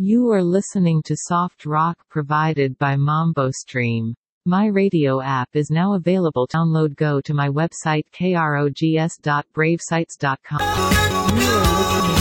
You are listening to soft rock provided by MamboStream. My radio app is now available. Download. Go to my website krogs.bravesites.com. You are listening